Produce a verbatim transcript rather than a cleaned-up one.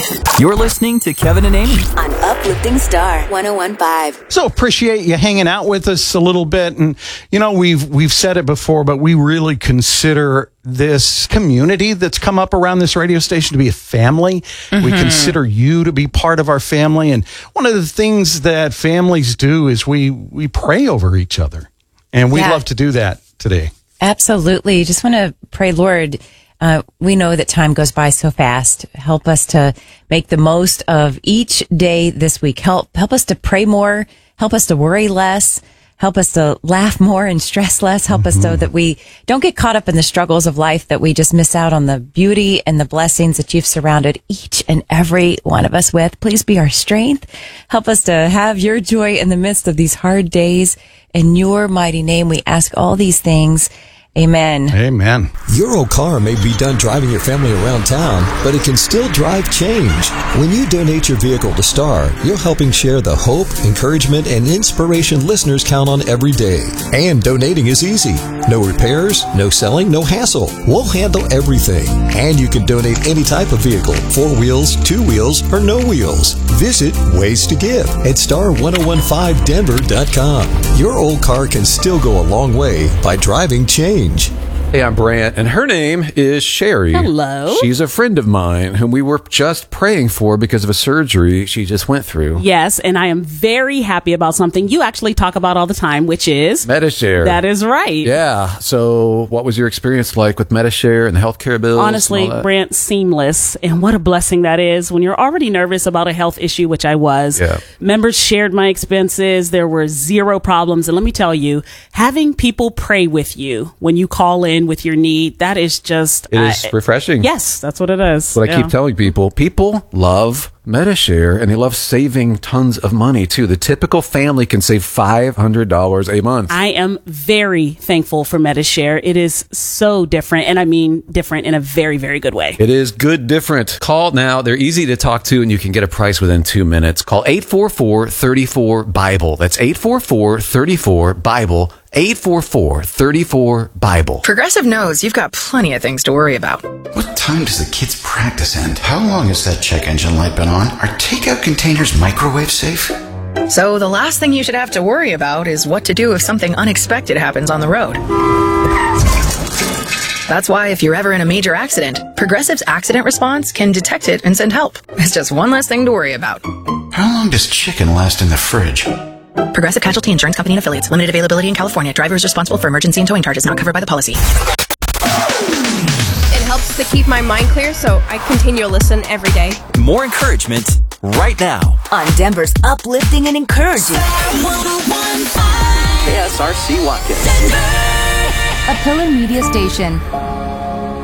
You're listening to Kevin and Amy on Uplifting Star one oh one point five. So appreciate you hanging out with us a little bit. And, you know, we've we've said it before, but we really consider this community that's come up around this radio station to be a family. Mm-hmm. We consider you to be part of our family. And one of the things that families do is we, we pray over each other. And we yeah. love to do that today. Absolutely. Just want to pray, Lord, uh, we know that time goes by so fast. Help us to make the most of each day this week. Help, help us to pray more. Help us to worry less. Help us to laugh more and stress less. Help mm-hmm. us so that we don't get caught up in the struggles of life, that we just miss out on the beauty and the blessings that you've surrounded each and every one of us with. Please be our strength. Help us to have your joy in the midst of these hard days. In your mighty name, we ask all these things. Amen. Amen. Your old car may be done driving your family around town, but it can still drive change. When you donate your vehicle to Star, you're helping share the hope, encouragement, and inspiration listeners count on every day. And donating is easy. No repairs, no selling, no hassle. We'll handle everything. And you can donate any type of vehicle, four wheels, two wheels, or no wheels. Visit Ways to Give at star one oh one five denver dot com. Your old car can still go a long way by driving change. Hey, I'm Brant, and her name is Sherry. Hello. She's a friend of mine whom we were just praying for because of a surgery she just went through. Yes, and I am very happy about something you actually talk about all the time, which is Medi-Share. That is right. Yeah. So what was your experience like with Medi-Share and the healthcare bills? Honestly, Brant, seamless. And what a blessing that is when you're already nervous about a health issue, which I was. Yeah. Members shared my expenses. There were zero problems. And let me tell you, having people pray with you when you call in with your need, that is just it is uh, refreshing. Yes, that's what it is. What yeah. I keep telling people, people love Medi-Share, and they love saving tons of money too. The typical family can save five hundred dollars a month. I am very thankful for Medi-Share. It is so different, and I mean different in a very, very good way. It is good different. Call now. They're easy to talk to, and you can get a price within two minutes. Call eight four four, three four, Bible. That's eight four four, three four, Bible. eight four four, three four, Bible. Progressive knows you've got plenty of things to worry about. What time does the kids' practice end? How long has that check engine light been on? Are takeout containers microwave safe? So the last thing you should have to worry about is what to do if something unexpected happens on the road. That's why if you're ever in a major accident, Progressive's accident response can detect it and send help. It's just one less thing to worry about. How long does chicken last in the fridge? Progressive Casualty Insurance Company and Affiliates. Limited availability in California. Driver is responsible for emergency and towing charges not covered by the policy. It helps to keep my mind clear, so I continue to listen every day. More encouragement right now on Denver's uplifting and encouraging K S R C Watkins, a Pillar Media station.